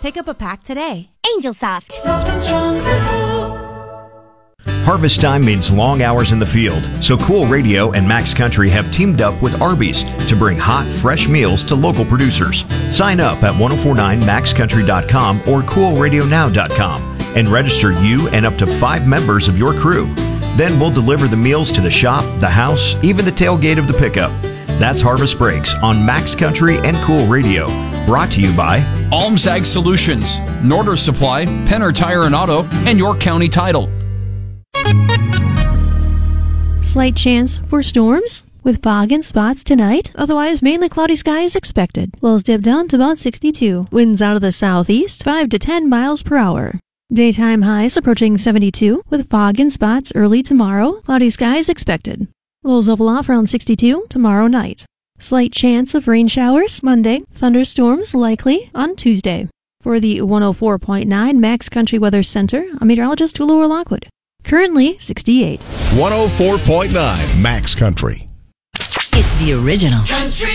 Pick up a pack today. Angel Soft. Soft and strong, so cool. Harvest time means long hours in the field, so Cool Radio and Max Country have teamed up with Arby's to bring hot, fresh meals to local producers. Sign up at 1049maxcountry.com or coolradionow.com and register you and up to 5 members of your crew. Then we'll deliver the meals to the shop, the house, even the tailgate of the pickup. That's Harvest Breaks on Max Country and Cool Radio. Brought to you by Almsag Solutions, Norder Supply, Penner Tire and Auto, and York County Title. Slight chance for storms with fog and spots tonight. Otherwise, mainly cloudy skies expected. Lows dip down to about 62. Winds out of the southeast, 5 to 10 miles per hour. Daytime highs approaching 72 with fog and spots early tomorrow. Cloudy skies expected. Lows level off around 62 tomorrow night. Slight chance of rain showers Monday. Thunderstorms likely on Tuesday. For the 104.9 Max Country Weather Center, I'm meteorologist Tulora Lockwood. Currently 68. 104.9 Max Country. It's the original. Country